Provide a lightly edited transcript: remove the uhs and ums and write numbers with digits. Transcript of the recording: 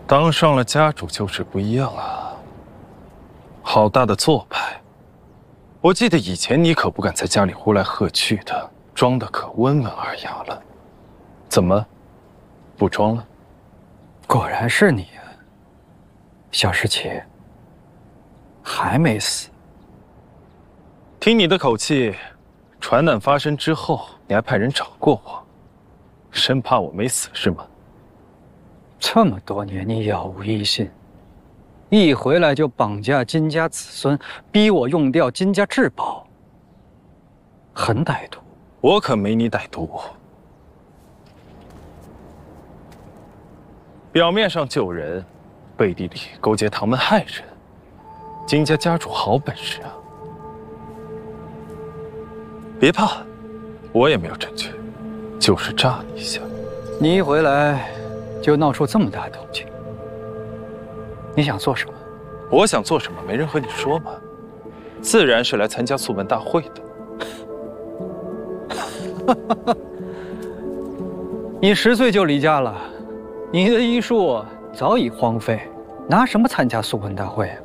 当上了家主就是不一样啊，好大的做派！我记得以前你可不敢在家里呼来喝去的，装的可温文尔雅了。怎么，不装了？ 果然是你啊，小石奇，还没死。 听你的口气，船难发生之后，你还派人找过我，生怕我没死是吗？ 这么多年你杳无音信，一回来就绑架金家子孙，逼我用掉金家至宝，很歹毒。 我可没你歹毒。表面上救人，背地里勾结唐门害人，金家家主好本事啊！别怕，我也没有证据，就是炸你一下。 你一回来就闹出这么大动静，你想做什么？ 我想做什么，没人和你说吗？自然是来参加素问大会的。 你10岁就离家了，你的医术早已荒废，拿什么参加素问大会啊？